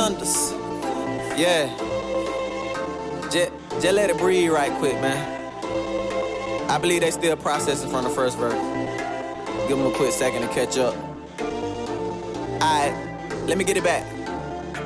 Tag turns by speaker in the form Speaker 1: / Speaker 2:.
Speaker 1: defenders. Yeah. Just let it breathe right quick, man. I believe they still processing from the first verse. Give them a quick second to catch up. Alright, let me get it back.